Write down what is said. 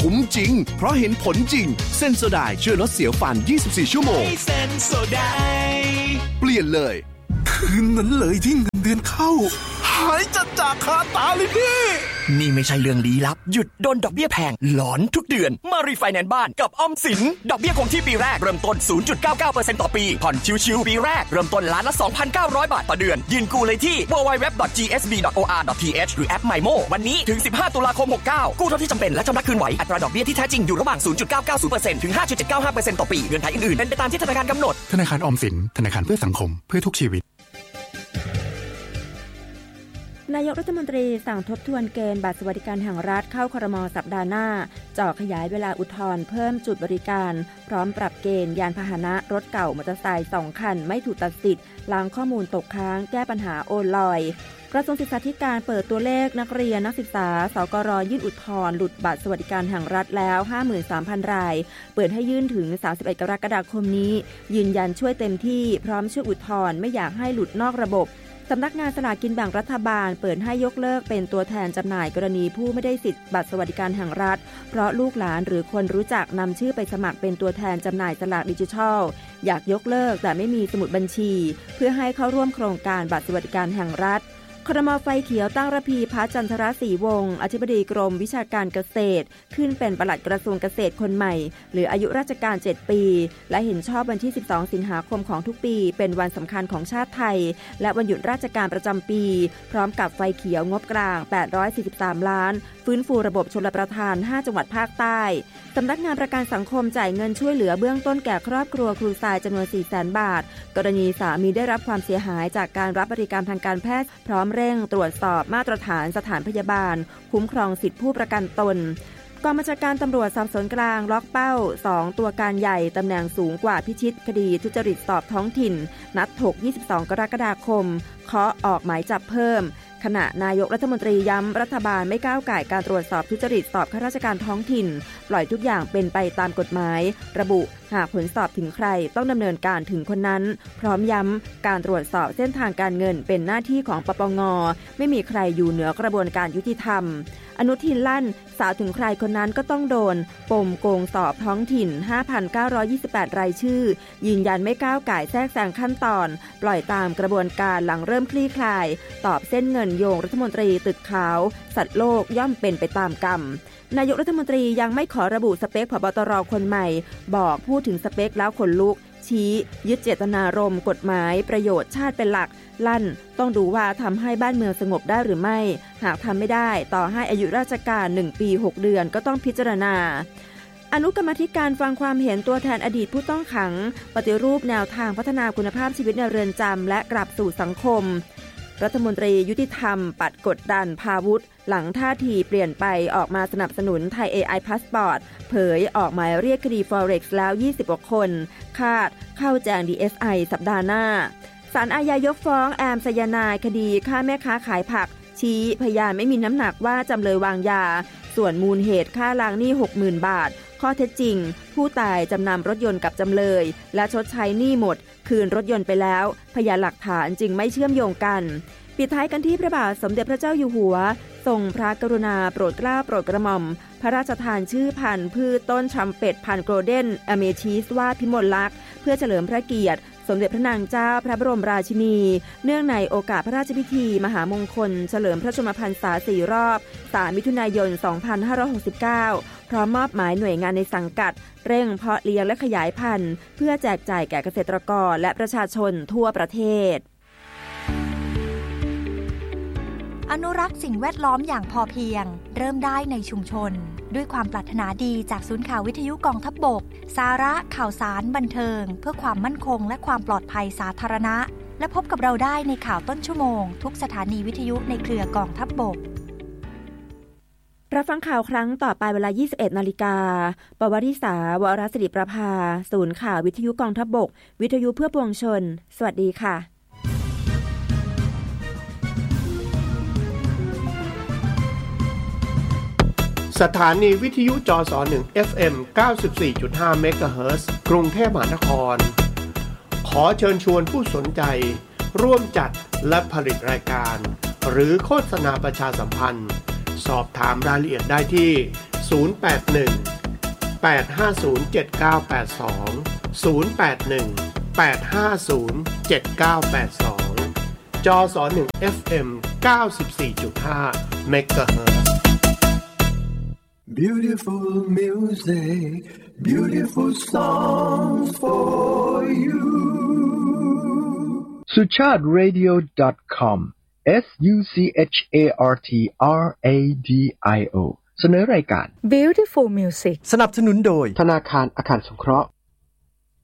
คุ้มจริงเพราะเห็นผลจริงเซนโซไดช่วยลดเสียวฟัน24ชั่วโมงเซนโซไดเปลี่ยนเลยคืนนั้นเลยที่เงินเดือนเข้าหายจากคาตาเลยพี่นี่ไม่ใช่เรื่องลี้ลับหยุดโดนดอกเบี้ยแพงหลอนทุกเดือนมารีไฟแนนซ์บ้านกับออมสินดอกเบี้ยคงที่ปีแรกเริ่มต้น 0.99% ต่อปีผ่อนชิวๆปีแรกเริ่มต้นล้านละ 2,900 บาทต่อเดือนยื่นกู้เลยที่ www.gsb.or.th หรือแอป MyMo วันนี้ถึง15ตุลาคม69กู้เท่าที่จำเป็นและชำระคืนไหวอัตราดอกเบี้ยที่แท้จริงอยู่ระหว่าง 0.990% ถึง 5.795% ต่อปีเงื่อนไขอื่นๆเป็นไปตามที่ธนาคารกำหนดธนาคารออมสินธนาคารเพื่อสังคมเพื่อทุกชีวิตนายกรัฐมนตรีสั่งทบทวนเกณฑ์บัตรสวัสดิการแห่งรัฐเข้าครม.สัปดาห์หน้าเจาะขยายเวลาอุทธรณ์เพิ่มจุดบริการพร้อมปรับเกณฑ์ยานพาหนะรถเก่ามอเตอร์ไซค์2คันไม่ถูกตัดสิทธิ์ล้างข้อมูลตกค้างแก้ปัญหาโอนลอยกระทรวงศึกษาธิการเปิดตัวเลขนักเรียนนักศึกษาสกร.ยื่นอุทธรณ์หลุดบัตรสวัสดิการแห่งรัฐแล้ว 53,000 รายเปิดให้ยื่นถึง31กรกฎาคมนี้ยืนยันช่วยเต็มที่พร้อมช่วยอุทธรณ์ไม่อยากให้หลุดนอกระบบสำนักงานสลากกินแบ่งรัฐบาลเปิดให้ยกเลิกเป็นตัวแทนจำหน่ายกรณีผู้ไม่ได้สิทธิ์บัตรสวัสดิการแห่งรัฐเพราะลูกหลานหรือคนรู้จักนำชื่อไปสมัครเป็นตัวแทนจำหน่ายสลากดิจิทัลอยากยกเลิกแต่ไม่มีสมุดบัญชีเพื่อให้เข้าร่วมโครงการบัตรสวัสดิการแห่งรัฐครม.ไฟเขียวตั้งระพีพัฒน์จันทรศรีวงศ์อธิบดีกรมวิชาการเกษตรขึ้นเป็นปลัดกระทรวงเกษตรคนใหม่หรืออายุราชการ7ปีและเห็นชอบวันที่12สิงหาคมของทุกปีเป็นวันสำคัญของชาติไทยและวันหยุดราชการประจำปีพร้อมกับไฟเขียวงบกลาง843ล้านฟื้นฟูระบบชลประทาน5จังหวัดภาคใต้สำนักงานประกันสังคมจ่ายเงินช่วยเหลือเบื้องต้นแก่ครอบครัวครูทรายจำนวน 400,000 บาทกรณีสามีได้รับความเสียหายจากการรับบริการทางการแพทย์พร้อมเร่งตรวจสอบมาตรฐานสถานพยาบาลคุ้มครองสิทธิผู้ประกันตนกองบัญชาการตำรวจสอบสวนกลางล็อกเป้า2ตัวการใหญ่ตำแหน่งสูงกว่าพิชิตคดีทุจริตสอบท้องถิ่นนัดถก22กรกฎาคมเคาะออกหมายจับเพิ่มขณะนายกรัฐมนตรีย้ำรัฐบาลไม่ก้าวก่ายการตรวจสอบทุจริตสอบข้าราชการท้องถิ่นปล่อยทุกอย่างเป็นไปตามกฎหมายระบุหากผลสอบถึงใครต้องดำเนินการถึงคนนั้นพร้อมย้ำการตรวจสอบเส้นทางการเงินเป็นหน้าที่ของปปง.ไม่มีใครอยู่เหนือกระบวนการยุติธรรมอนุทินลั่นสาวถึงใครคนนั้นก็ต้องโดนปมโกงสอบท้องถิ่น 5,928 รายชื่อยืนยันไม่ก้าวก่ายแทรกแซงขั้นตอนปล่อยตามกระบวนการหลังเริ่มคลี่คลายตอบเส้นเงินโยงรัฐมนตรีตึกขาวสัตว์โลกย่อมเป็นไปตามกรรมนายกรัฐมนตรียังไม่ขอระบุสเปคผบตรคนใหม่บอกพูดถึงสเปคแล้วขนลุกชี้ยึดเจตนารมณ์กฎหมายประโยชน์ชาติเป็นหลักลั่นต้องดูว่าทำให้บ้านเมืองสงบได้หรือไม่หากทำไม่ได้ต่อให้อายุราชการ1ปี6เดือนก็ต้องพิจารณาอนุกรรมาธิการฟังความเห็นตัวแทนอดีตผู้ต้องขังปฏิรูปแนวทางพัฒนาคุณภาพชีวิตในเรือนจำและกลับสู่สังคมรัฐมนตรียุติธรรมปัดกดดันพาวุธหลังท่าทีเปลี่ยนไปออกมาสนับสนุนไทย AI Passport เผยออกหมายเรียกคดี Forex แล้ว20กว่าคนคาดเข้าแจง DSI สัปดาห์หน้าศาลอาญายกฟ้องแอมไซยาไนด์คดีฆ่าแม่ค้าขายผักชี้พยานไม่มีน้ำหนักว่าจำเลยวางยาส่วนมูลเหตุค่าล้างหนี้ 60,000 บาทข้อเท็จจริงผู้ตายจำนำรถยนต์กับจำเลยและชดใช้หนี้หมดคืนรถยนต์ไปแล้วพยานหลักฐานจึงไม่เชื่อมโยงกันปิดท้ายกันที่พระบาทสมเด็จพระเจ้าอยู่หัวทรงพระกรุณาโปรดเกล้าโปรดกระหม่อมพระราชทานชื่อพันธุ์พืชต้นทรัมเป็ตพันธุ์โกลเด้นอเมทิสว่าพิมลลักษณ์เพื่อเฉลิมพระเกียรติสมเด็จพระนางเจ้าพระบรมราชินีเนื่องในโอกาสพระราชพิธีมหามงคลเฉลิมพระชนมพรรษา4รอบ3มิถุนายน 2569พร้อมมอบหมายหน่วยงานในสังกัดเร่งเพาะเลี้ยงและขยายพันธุ์เพื่อแจกจ่ายแก่เกษตรกรและประชาชนทั่วประเทศอนุรักษ์สิ่งแวดล้อมอย่างพอเพียงเริ่มได้ในชุมชนด้วยความปรารถนาดีจากศูนย์ข่าววิทยุกองทัพบกสาระข่าวสารบันเทิงเพื่อความมั่นคงและความปลอดภัยสาธารณะและพบกับเราได้ในข่าวต้นชั่วโมงทุกสถานีวิทยุในเครือกองทัพบกรับฟังข่าวครั้งต่อไปเวลา 21:00 น.ปวริษาวรศิริประภาศูนย์ข่าววิทยุกองทัพบกวิทยุเพื่อปวงชนสวัสดีค่ะสถานีวิทยุจส1 FM 94.5 เมกะเฮิรตซ์กรุงเทพมหานครขอเชิญชวนผู้สนใจร่วมจัดและผลิตรายการหรือโฆษณาประชาสัมพันธ์สอบถามรายละเอียดได้ที่จส1 FM 94.5 MHz Beautiful music, beautiful songs for you. suchadradio.com suchatradio เสนอรายการ Beautiful Music สนับสนุนโดยธนาคารอาคารสงเคราะห์